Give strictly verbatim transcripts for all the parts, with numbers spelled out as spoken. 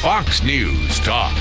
Fox News Talk.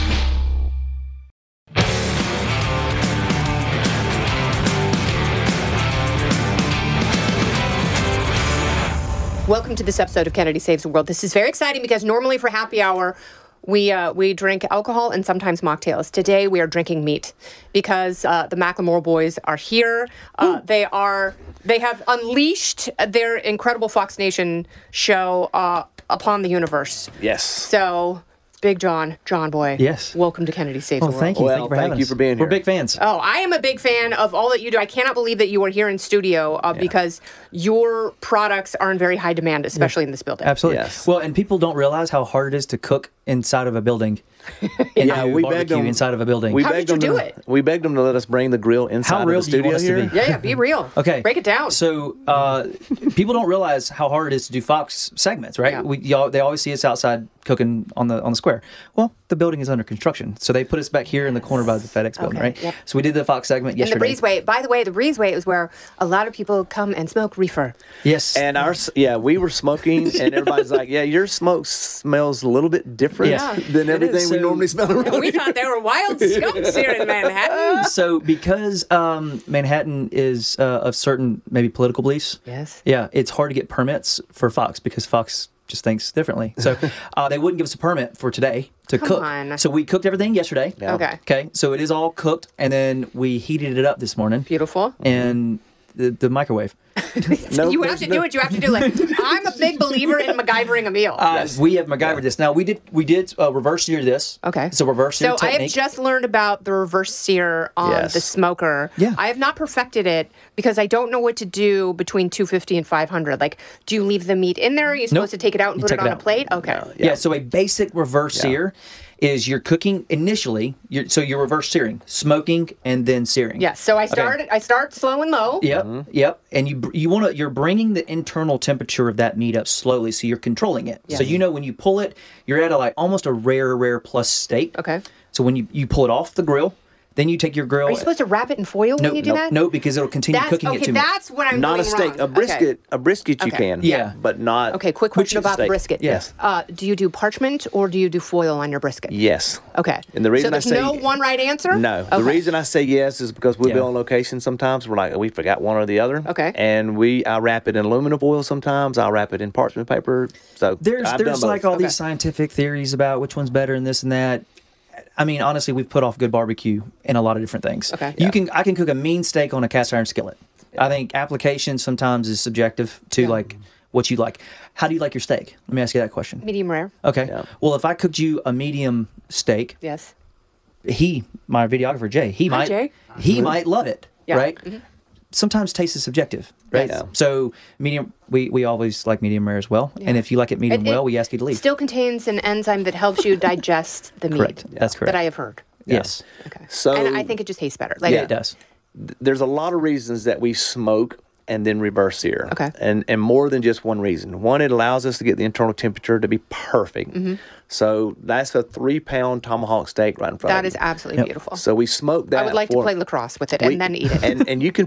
Welcome to this episode of Kennedy Saves the World. This is very exciting because normally for happy hour, we uh, we drink alcohol and sometimes mocktails. Today we are drinking meat because uh, the Macklemore boys are here. Uh, they are they have unleashed their incredible Fox Nation show uh, upon the universe. Yes. So, Big John, John Boy. Yes. Welcome to Kennedy Saves Oh, the World. thank you. Well, thank you for, thank having you us. for being here. We're big fans. Oh, I am a big fan of all that you do. I cannot believe that you are here in studio uh, because your products are in very high demand, especially in this building. Absolutely. Yes. Well, and people don't realize how hard it is to cook inside of a building. And Yeah, do we begged barbecue them- inside of a building. We How begged did you them do to, it? We begged them to let us bring the grill inside How real of the do you studio want us to here. be? Yeah, yeah, be real. Okay. Break it down. So uh, people don't realize how hard it is to do Fox segments, right? Yeah. We, y'all, they always see us outside cooking on the on the square. Well, the building is under construction, so they put us back here in the corner by the FedEx building, Okay, right? yep. So we did the Fox segment And the yesterday. breezeway, by the way, the breezeway is where a lot of people come and smoke reefer. Yes. And our s- yeah, we were smoking, and everybody's like, "Yeah, your smoke smells a little bit different Yeah. than everything is, we so- normally smell around." And we thought they were wild skunks here in Manhattan. so because um, Manhattan is uh, of certain maybe political beliefs, Yes. yeah, it's hard to get permits for Fox because Fox just thinks differently. So uh, they wouldn't give us a permit for today to Come cook. on. So we cooked everything yesterday. Yeah. Okay. Okay. So it is all cooked, and then we heated it up this morning. Beautiful. And the, the microwave. No, you have there's to no- do what you have to do. Like, I'm a big believer in MacGyvering a meal. Uh, We have MacGyvered this. Now we did we did uh, reverse sear this. Okay. It's a reverse sear So I have technique. just learned about the reverse sear on Yes. the smoker. Yeah. I have not perfected it because I don't know what to do between two fifty and five hundred. Like, do you leave the meat in there? Are you supposed Nope. to take it out and You put it take on it a out. plate? Okay. Yeah. So a basic reverse sear is you're cooking initially. You're, so you're reverse searing, smoking, and then searing. Yes. So I start I start slow and low. Yep, yep. And you you want to you're bringing the internal temperature of that meat up slowly, so you're controlling it. Yes. So you know when you pull it, you're at a like almost a rare rare plus state. Okay. So when you you pull it off the grill, then you take your grill. Are you supposed to wrap it in foil no, when you do no, that? no, because it'll continue That's, cooking okay, it too much. that's what I'm Not doing a steak, wrong. a brisket. Okay. A brisket you Okay. can. Yeah. but not. Okay, quick question Which is about the steak. brisket. Yes. Uh, do you do parchment or do you do foil on your brisket? Yes. Okay. And the reason so I there's say no one right answer? No. Okay. The reason I say yes is because we'll be Yeah. on location sometimes. We're like, we forgot one or the other. Okay. And we, I wrap it in aluminum foil sometimes. I'll wrap it in parchment paper. So There's I've done there's both. like all Okay. these scientific theories about which one's better and this and that. I mean, honestly, we've put off good barbecue in a lot of different things. Okay. You Yeah. can I can cook a mean steak on a cast iron skillet. I think application sometimes is subjective to Yeah. like what you like. How do you like your steak? Let me ask you that question. Medium rare. Okay. Yeah. Well, if I cooked you a medium steak, Yes. he, my videographer Jay, he Hi, might Jay. he might love it, Yeah. right? Sometimes taste is subjective, right? Yes. So medium, we, we always like medium rare as well. And if you like it medium It- it well, we ask you to leave. Still contains an enzyme that helps you digest the meat. Correct. That's correct. That I have heard. Yes. Okay. So- and I think it just tastes better. Like, Yeah, it does. There's a lot of reasons that we smoke and then reverse sear. Okay. And and more than just one reason. One, it allows us to get the internal temperature to be perfect. Mm-hmm. So that's a three pound tomahawk steak right in front That of is you. absolutely beautiful. So we smoke that. I would like to for- play lacrosse with it we- and then eat it. And and you can